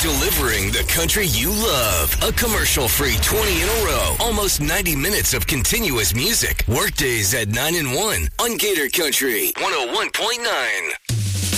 delivering the country you love. A commercial-free 20 in a row. Almost 90 minutes of continuous music. Workdays at 9 and 1 on Gator Country 101.9.